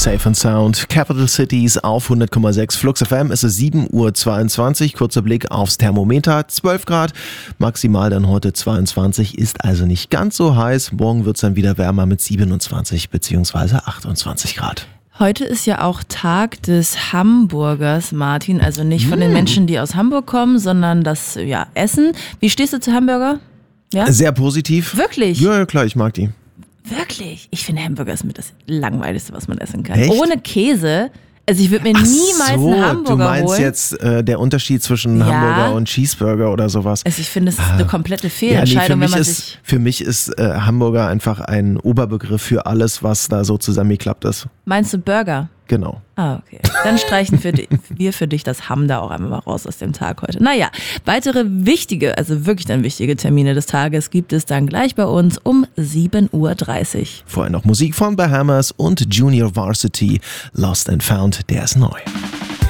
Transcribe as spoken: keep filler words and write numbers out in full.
Safe and Sound, Capital Cities auf hundert Komma sechs Flux F M. Es ist sieben Uhr zweiundzwanzig, kurzer Blick aufs Thermometer, zwölf Grad, maximal dann heute zweiundzwanzig, ist also nicht ganz so heiß. Morgen wird es dann wieder wärmer mit siebenundzwanzig bzw. achtundzwanzig Grad. Heute ist ja auch Tag des Hamburgers, Martin, also nicht von den Menschen, die aus Hamburg kommen, sondern das ja, Essen. Wie stehst du zu Hamburger? Ja? Sehr positiv. Wirklich? Ja, ja, klar, ich mag die. Wirklich? Ich finde Hamburger ist mit das Langweiligste, was man essen kann. Echt? Ohne Käse. Also ich würde mir Ach niemals so, einen Hamburger holen. du meinst holen. jetzt äh, der Unterschied zwischen Ja. Hamburger und Cheeseburger oder sowas. Also ich finde, es ist eine komplette Ja, nee, Fehlentscheidung, für wenn mich man ist, sich... für mich ist äh, Hamburger einfach ein Oberbegriff für alles, was da so zusammengeklappt ist. Meinst du Burger? Genau. Ah, okay. Dann streichen für die, wir für dich das Ham da auch einmal mal raus aus dem Tag heute. Naja, weitere wichtige, also wirklich dann wichtige Termine des Tages gibt es dann gleich bei uns um sieben Uhr dreißig. Vorher noch Musik von Bahamas und Junior Varsity. Lost and Found, der ist neu.